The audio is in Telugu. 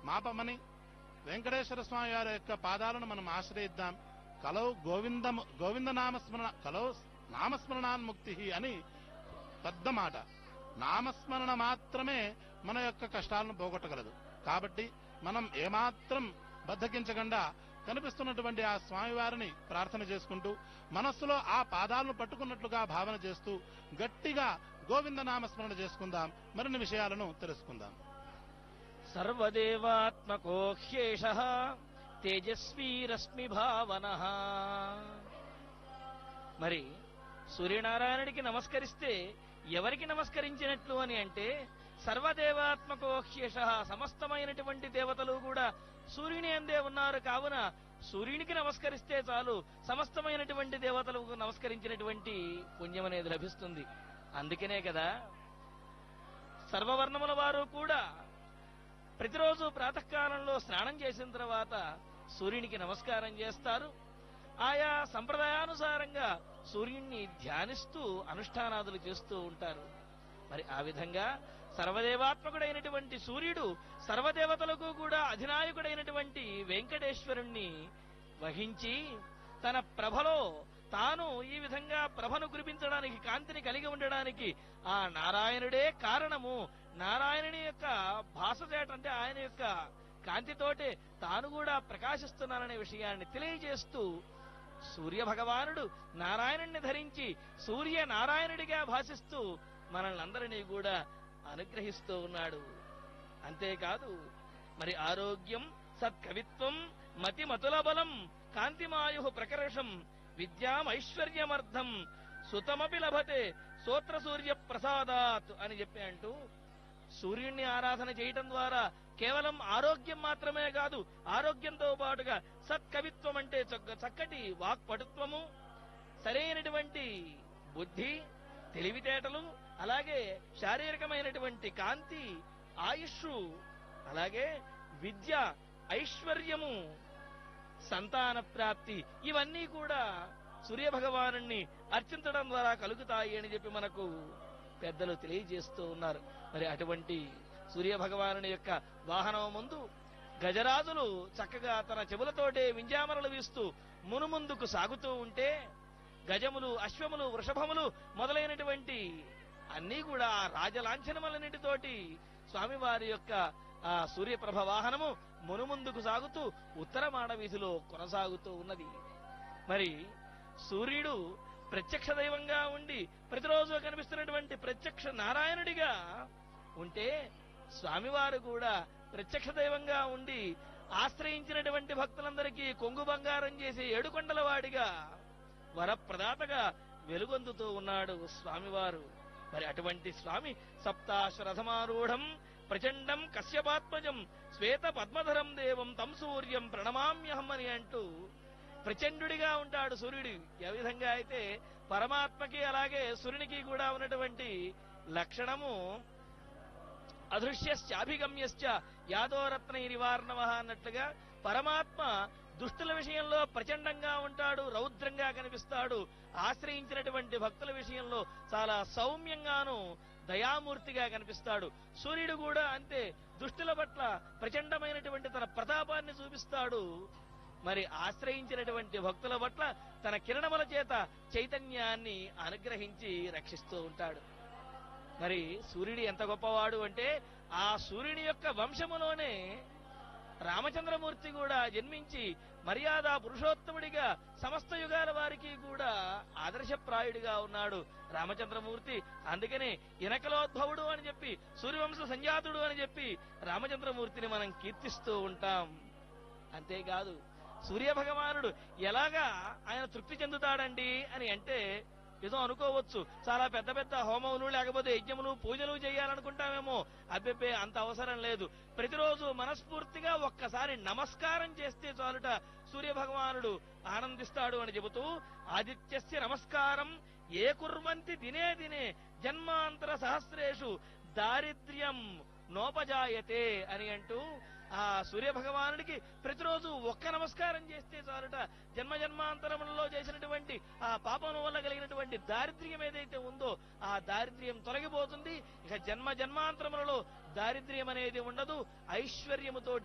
మాపమని వెంకటేశ్వర స్వామి వారి యొక్క పాదాలను మనం ఆశ్రయిద్దాం. కలౌ గోవింద నామస్మరణ కలౌ నామస్మరణాన్ముక్తి అని పెద్ద మాట. నామస్మరణ మాత్రమే మన యొక్క కష్టాలను పోగొట్టగలదు. కాబట్టి మనం ఏమాత్రం బద్దకించకుండా కనిపిస్తున్నటువంటి ఆ స్వామివారిని ప్రార్థన చేసుకుంటూ మనస్సులో ఆ పాదాలను పట్టుకున్నట్లుగా భావన చేస్తూ గట్టిగా గోవింద నామస్మరణ చేసుకుందాం. మరిన్ని విషయాలను తెలుసుకుందాం. సర్వదేవాత్మకో హ్యేషః తేజస్వీ రశ్మి భావనః. మరి సూర్యనారాయణుడికి నమస్కరిస్తే ఎవరికి నమస్కరించినట్లు అని అంటే, సర్వదేవాత్మకో హ్యేషః, సమస్తమైనటువంటి దేవతలు కూడా సూర్యుని అందే ఉన్నారు. కావున సూర్యునికి నమస్కరిస్తే చాలు సమస్తమైనటువంటి దేవతలకు నమస్కరించినటువంటి పుణ్యం అనేది లభిస్తుంది. అందుకనే కదా సర్వవర్ణముల వారు కూడా ప్రతిరోజు ప్రాతకాలంలో స్నానం చేసిన తర్వాత సూర్యునికి నమస్కారం చేస్తారు. ఆయా సంప్రదాయానుసారంగా సూర్యుణ్ణి ధ్యానిస్తూ అనుష్ఠానాదులు చేస్తూ ఉంటారు. మరి ఆ విధంగా సర్వదేవాత్మకుడైనటువంటి సూర్యుడు సర్వదేవతలకు కూడా అధినాయకుడైనటువంటి వెంకటేశ్వరుణ్ణి వహించి తన ప్రభలో తాను ఈ విధంగా ప్రభను కురిపించడానికి, కాంతిని కలిగి ఉండడానికి ఆ నారాయణుడే కారణము. నారాయణుని యొక్క భాసచేట అంటే ఆయన యొక్క కాంతితోటే తాను కూడా ప్రకాశిస్తున్నాననే విషయాన్ని తెలియజేస్తూ సూర్య భగవానుడు నారాయణుణ్ణి ధరించి సూర్య నారాయణుడిగా భాషిస్తూ మనల్ని అందరినీ కూడా అనుగ్రహిస్తూ ఉన్నాడు. అంతేకాదు మరి ఆరోగ్యం, సత్కవిత్వం, మతిమతుల బలం, కాంతిమాయు ప్రకర్షం, విద్యామైశ్వర్యమర్థం, సుతమపి లభతే సోత్ర సూర్య ప్రసాదాత్ అని చెప్పి అంటూ సూర్యుణ్ణి ఆరాధన చేయటం ద్వారా కేవలం ఆరోగ్యం మాత్రమే కాదు, ఆరోగ్యంతో పాటుగా సత్కవిత్వం అంటే చక్కటి వాక్పటుత్వము, సరైనటువంటి బుద్ధి, తెలివితేటలు, అలాగే శారీరకమైనటువంటి కాంతి, ఆయుష్, అలాగే విద్య, ఐశ్వర్యము, సంతాన ప్రాప్తి, ఇవన్నీ కూడా సూర్యభగవాను అర్చించడం ద్వారా కలుగుతాయి అని చెప్పి మనకు పెద్దలు తెలియజేస్తూ ఉన్నారు. మరి అటువంటి సూర్యభగవాను యొక్క వాహనం ముందు గజరాజులు చక్కగా తన చెవులతోటే వింజామరలు వీస్తూ మునుముందుకు సాగుతూ ఉంటే గజములు, అశ్వములు, వృషభములు మొదలైనటువంటి అన్నీ కూడా రాజలాంఛనములన్నిటితోటి స్వామివారి యొక్క ఆ సూర్యప్రభ వాహనము మునుముందుకు సాగుతూ ఉత్తర మాడ వీధిలో కొనసాగుతూ ఉన్నది. మరి సూర్యుడు ప్రత్యక్ష దైవంగా ఉండి ప్రతిరోజు కనిపిస్తున్నటువంటి ప్రత్యక్ష నారాయణుడిగా ఉంటే, స్వామివారు కూడా ప్రత్యక్ష దైవంగా ఉండి ఆశ్రయించినటువంటి భక్తులందరికీ కొంగు బంగారం చేసే ఏడుకొండల వాడిగా వరప్రదాతగా వెలుగొందుతూ ఉన్నాడు స్వామివారు. మరి అటువంటి స్వామి సప్తాశ్వరథమారూఢం ప్రచండం కశ్యపాత్మజం శ్వేత పద్మధరం దేవం తం సూర్యం ప్రణమామ్యహం అని అంటూ ప్రచండుడిగా ఉంటాడు సూర్యుడు. ఏ విధంగా అయితే పరమాత్మకి అలాగే సూర్యునికి కూడా ఉన్నటువంటి లక్షణము అదృశ్యశ్చాభిగమ్యశ్చ యాదోరత్నైరివార్ణవ అన్నట్లుగా పరమాత్మ దుష్టుల విషయంలో ప్రచండంగా ఉంటాడు, రౌద్రంగా కనిపిస్తాడు. ఆశ్రయించినటువంటి భక్తుల విషయంలో చాలా సౌమ్యంగాను దయామూర్తిగా కనిపిస్తాడు. సూర్యుడు కూడా అంతే, దుష్టుల పట్ల ప్రచండమైనటువంటి తన ప్రతాపాన్ని చూపిస్తాడు. మరి ఆశ్రయించినటువంటి భక్తుల పట్ల తన కిరణముల చేత చైతన్యాన్ని అనుగ్రహించి రక్షిస్తూ ఉంటాడు. మరి సూర్యుడు ఎంత గొప్పవాడు అంటే, ఆ సూర్యుని యొక్క వంశములోనే రామచంద్రమూర్తి కూడా జన్మించి మర్యాద పురుషోత్తముడిగా సమస్త యుగాల వారికి కూడా ఆదర్శప్రాయుడిగా ఉన్నాడు రామచంద్రమూర్తి. అందుకనే ఇనకలోద్భవుడు అని చెప్పి, సూర్యవంశ సంజాతుడు అని చెప్పి రామచంద్రమూర్తిని మనం కీర్తిస్తూ ఉంటాం. అంతేకాదు సూర్యభగవానుడు ఎలాగా ఆయన తృప్తి చెందుతాడండి అని అంటే, ఏదో అనుకోవచ్చు, చాలా పెద్ద పెద్ద హోమములు లేకపోతే యజ్ఞములు పూజలు చేయాలనుకుంటామేమో. అబ్బెబ్బే, అంత అవసరం లేదు. ప్రతిరోజు మనస్ఫూర్తిగా ఒక్కసారి నమస్కారం చేస్తే చాలుట సూర్యభగవానుడు ఆనందిస్తాడు అని చెబుతూ, ఆదిత్యస్య నమస్కారం ఏ కుర్వంతి దినే దినే జన్మాంతర సహస్రేషు దారిద్ర్యం నోపజాయతే అని అంటూ ఆ సూర్యభగవానుడికి ప్రతిరోజు ఒక్క నమస్కారం చేస్తే చాలుట జన్మజన్మాంతరములలో చేసినటువంటి ఆ పాపం వల్ల కలిగినటువంటి దారిద్ర్యం ఏదైతే ఉందో ఆ దారిద్ర్యం తొలగిపోతుంది. ఇక జన్మ జన్మాంతరములలో దారిద్ర్యం అనేది ఉండదు. ఐశ్వర్యముతోటి